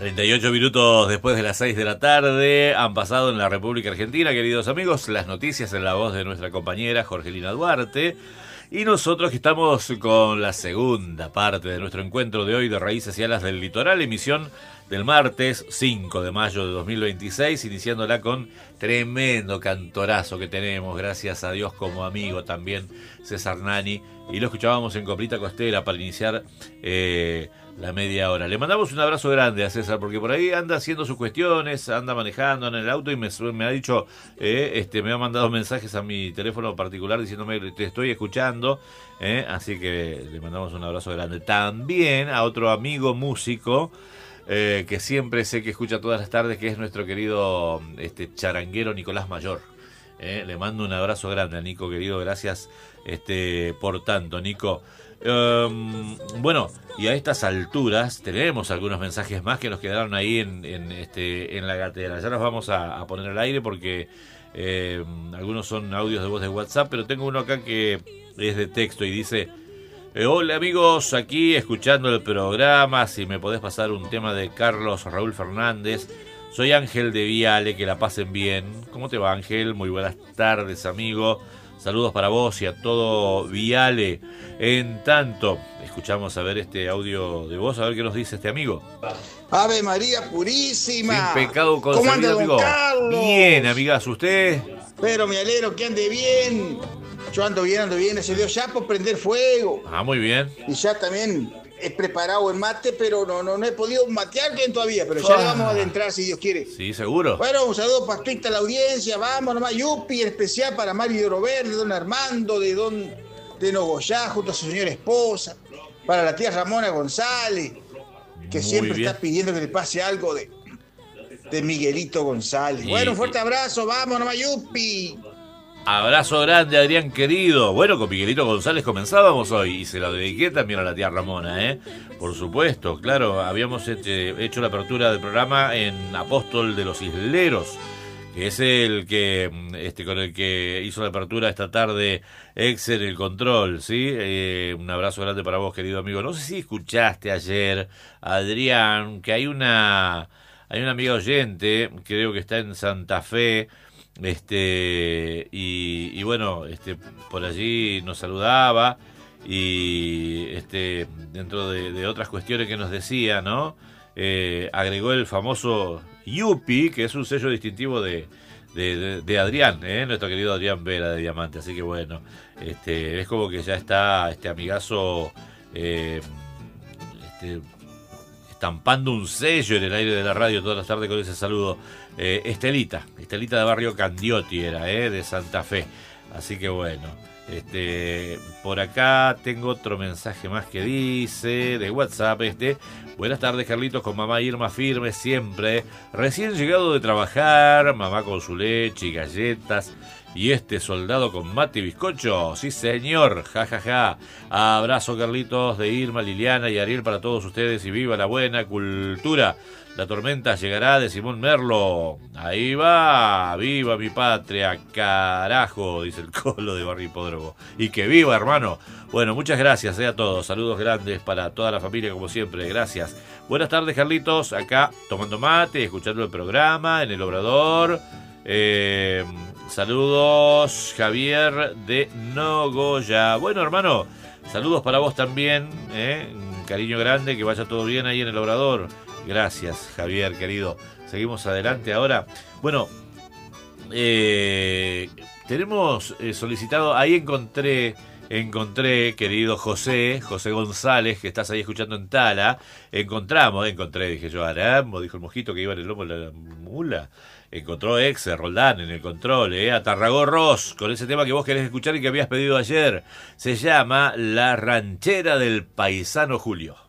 38 minutos después de las 6 de la tarde han pasado en la República Argentina, queridos amigos, las noticias en la voz de nuestra compañera Jorgelina Duarte. Y nosotros que estamos con la segunda parte de nuestro encuentro de hoy de Raíces y Alas del Litoral, emisión del martes 5 de mayo de 2026, iniciándola con tremendo cantorazo que tenemos, gracias a Dios como amigo también, César Nani, y lo escuchábamos en Coplita Costera para iniciar la media hora. Le mandamos un abrazo grande a César, porque por ahí anda haciendo sus cuestiones, anda manejando en el auto y me ha dicho, me ha mandado mensajes a mi teléfono particular diciéndome te estoy escuchando, así que le mandamos un abrazo grande. También a otro amigo músico, que siempre sé que escucha todas las tardes, que es nuestro querido charanguero Nicolás Mayor. Le mando un abrazo grande a Nico, querido, gracias por tanto, Nico. Bueno, y a estas alturas tenemos algunos mensajes más que nos quedaron ahí en la gatera. Ya los vamos a poner al aire porque algunos son audios de voz de WhatsApp, pero tengo uno acá que es de texto y dice: hola amigos, aquí escuchando el programa, si me podés pasar un tema de Carlos Raúl Fernández. Soy Ángel de Viale, que la pasen bien. ¿Cómo te va, Ángel? Muy buenas tardes, amigo. Saludos para vos y a todo Viale. En tanto, escuchamos a ver este audio de voz, a ver qué nos dice este amigo. Ave María Purísima. Sin pecado concebido, amigo. Bien, amigas, ¿usted? Pero me alegro que ande bien. Yo ando bien, se dio ya por prender fuego. Ah, muy bien. Y ya también he preparado el mate, pero no he podido matear bien todavía, pero ya le vamos a adentrar si Dios quiere. Sí, seguro. Bueno, un saludo para toda la audiencia, vamos nomás, yupi, en especial para Mario de Robert, de don Armando, de Nogoyá, junto a su señora esposa, para la tía Ramona González, que muy siempre bien. Está pidiendo que le pase algo de Miguelito González. Bueno, un fuerte abrazo, vamos nomás, yupi. Abrazo grande, Adrián querido. Bueno, con Miguelito González comenzábamos hoy y se lo dediqué también a la tía Ramona, por supuesto, claro, habíamos hecho la apertura del programa en Apóstol de los Isleros, que es el que con el que hizo la apertura esta tarde Exer el Control, ¿sí? Un abrazo grande para vos, querido amigo. No sé si escuchaste ayer, Adrián, que hay una amiga oyente, creo que está en Santa Fe, y bueno, por allí nos saludaba y dentro de otras cuestiones que nos decía, ¿no? Agregó el famoso Yupi, que es un sello distintivo de Adrián, nuestro querido Adrián Vera de Diamante. Así que bueno, es como que ya está este amigazo estampando un sello en el aire de la radio todas las tardes con ese saludo. Estelita de Barrio Candioti era, de Santa Fe. Así que bueno, por acá tengo otro mensaje más que dice de WhatsApp. Buenas tardes, Carlitos, con mamá Irma firme siempre. Recién llegado de trabajar, mamá con su leche y galletas. Y soldado con mate y bizcocho, sí señor, jajaja. Abrazo, Carlitos, de Irma, Liliana y Ariel para todos ustedes y viva la buena cultura. La tormenta llegará, de Simón Merlo. Ahí va, viva mi patria, carajo, dice el Colo de Barrio Hipódromo. Y que viva, hermano. Bueno, muchas gracias a todos, saludos grandes para toda la familia como siempre, gracias. Buenas tardes, Carlitos, acá tomando mate, escuchando el programa en el Obrador. Saludos, Javier de Nogoyá. Bueno, hermano, saludos para vos también, un cariño grande, que vaya todo bien ahí en el Obrador. Gracias, Javier, querido. Seguimos adelante ahora. Bueno, tenemos solicitado, ahí encontré, querido José González, que estás ahí escuchando en Tala. Encontré, dije yo, Arambo, dijo el mosquito que iba en el lomo de la mula. Encontró Roldán en el control, a Tarragó Ross, con ese tema que vos querés escuchar y que habías pedido ayer. Se llama La Ranchera del Paisano Julio.